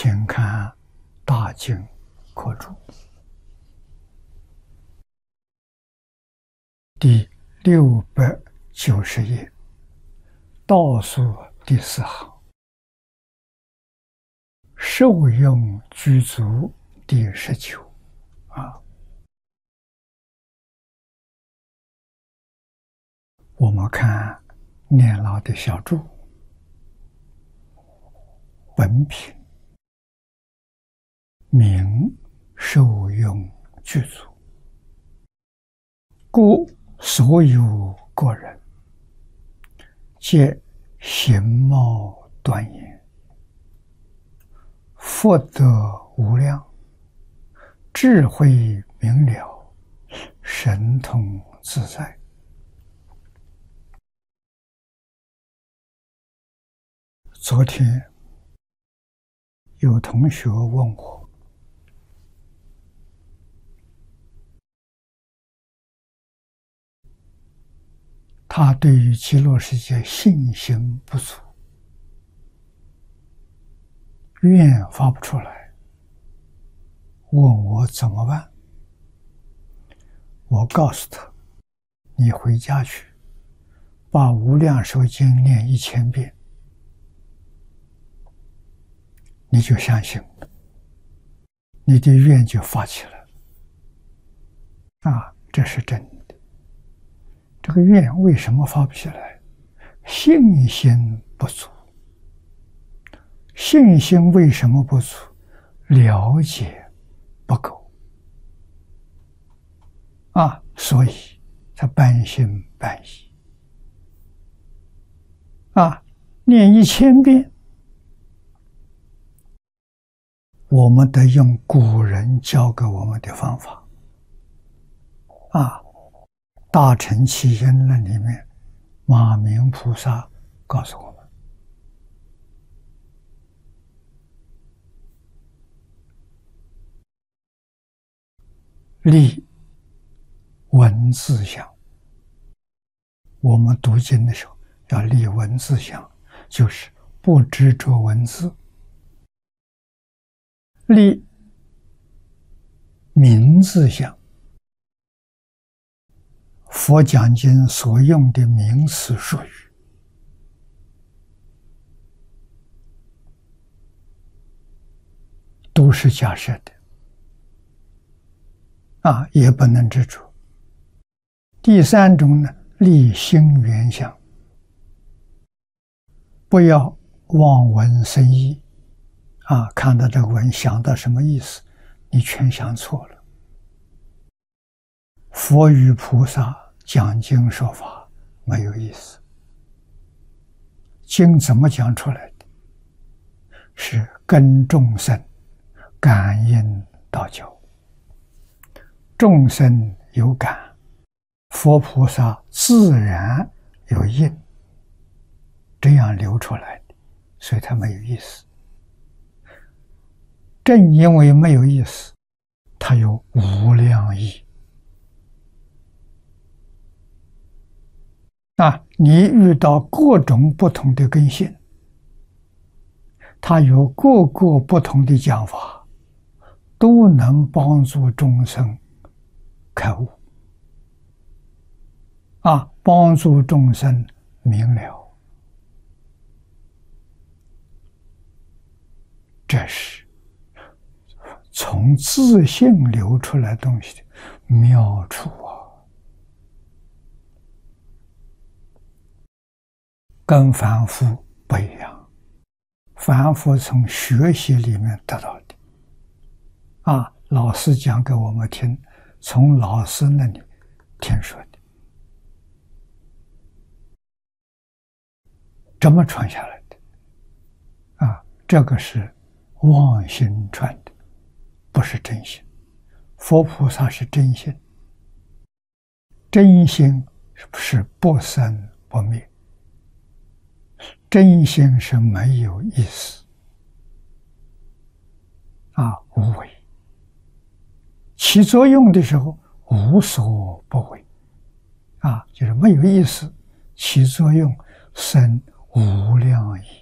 请看大经课注第690页，倒数第4行，受用具足第19我们看念老的小注，本品名受用具足，故所有个人皆形貌端严，福德无量，智慧明了，神通自在。昨天有同学问我，他对于极乐世界信心不足，愿发不出来，问我怎么办。我告诉他，你回家去把无量寿经念1000遍，你就相信你的愿就发起来了。这是真的。这个愿为什么发不起来？信心不足。信心为什么不足？了解不够所以他半信半疑念1000遍，我们得用古人教给我们的方法大乘起因论里面，马明菩萨告诉我们，立文字相。我们读经的时候要立文字相，就是不执着文字。立名字相，佛讲经所用的名词术语都是假设的也不能执着。第3种呢，立心缘相，不要望文生义看到这个文想到什么意思，你全想错了。佛与菩萨讲经说法没有意思，经怎么讲出来的？是跟众生感应道交，众生有感，佛菩萨自然有应，这样流出来的，所以它没有意思。正因为没有意思，它有无量义你遇到各种不同的根性，它有各个不同的讲法，都能帮助众生开悟帮助众生明了。这是从自性流出来东西的妙处跟凡夫不一样。凡夫从学习里面得到的老师讲给我们听，从老师那里听说的，这么传下来的这个是妄心传的，不是真心。佛菩萨是真心，真心是不生不灭，真心是没有意思无为，起作用的时候无所不为就是没有意思，起作用生无量义